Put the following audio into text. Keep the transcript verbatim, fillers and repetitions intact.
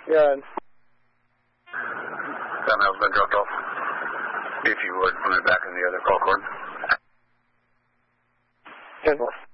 Yeah. Gunhouse been dropped off. If you would, put me back in the other call cord. ten four.